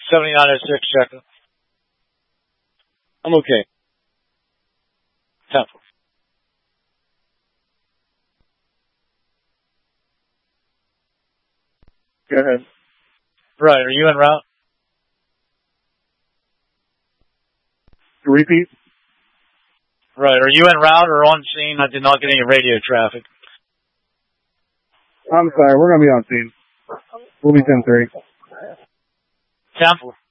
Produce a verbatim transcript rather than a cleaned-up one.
seventy-nine oh six, checking. I'm okay. ten four. Go ahead. Right, are you en route? Repeat? Right, are you en route or on scene? I did not get any radio traffic. I'm sorry, we're going to be on scene. We'll be ten three. ten four.